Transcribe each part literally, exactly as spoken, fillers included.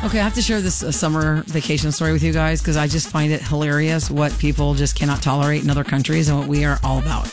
Okay, I have to share this uh, summer vacation story with you guys because I just find it hilarious what people just cannot tolerate in other countries and what we are all about.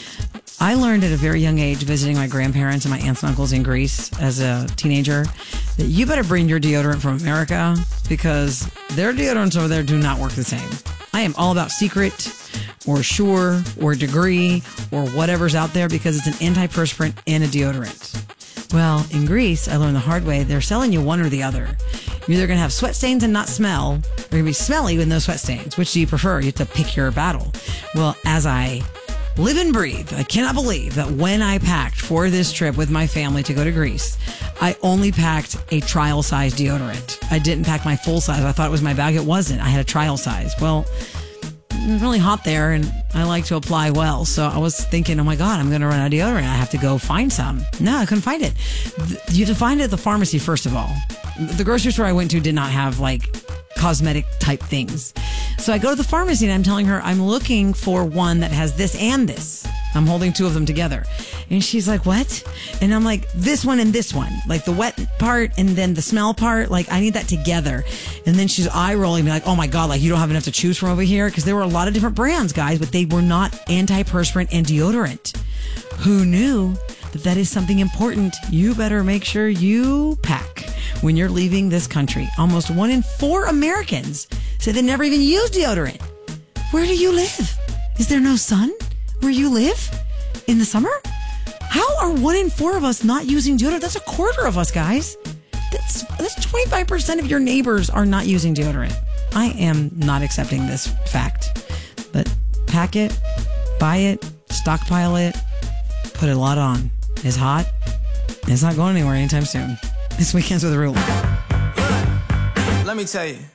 I learned at a very young age, visiting my grandparents and my aunts and uncles in Greece as a teenager, that you better bring your deodorant from America because their deodorants over there do not work the same. I am all about Secret or Sure or Degree or whatever's out there because it's an antiperspirant and a deodorant. Well, in Greece, I learned the hard way, they're selling you one or the other. You're either going to have sweat stains and not smell, or you're going to be smelly with no sweat stains. Which do you prefer? You have to pick your battle. Well, as I live and breathe, I cannot believe that when I packed for this trip with my family to go to Greece, I only packed a trial size deodorant. I didn't pack my full size. I thought it was my bag. It wasn't. I had a trial size. Well, it was really hot there and I like to apply well. So I was thinking, oh my God, I'm going to run out of deodorant. I have to go find some. No, I couldn't find it. You have to find it at the pharmacy, first of all. The grocery store I went to did not have like cosmetic type things. So I go to the pharmacy and I'm telling her I'm looking for one that has this and this. I'm holding two of them together. And she's like, what? And I'm like, this one and this one. Like the wet part and then the smell part. Like I need that together. And then she's eye rolling me like, oh my God, like you don't have enough to choose from over here. Because there were a lot of different brands, guys, but they were not antiperspirant and deodorant. Who knew that that is something important? You better make sure you pack when you're leaving this country. Almost one in four Americans say they never even use deodorant. Where do you live? Is there no sun where you live in the summer? How are one in four of us not using deodorant? That's a quarter of us, guys. That's that's twenty-five percent of your neighbors are not using deodorant. I am not accepting this fact. But pack it, buy it, stockpile it, put a lot on. It's hot. It's not going anywhere anytime soon. This Weekends with Rue. Let me tell you.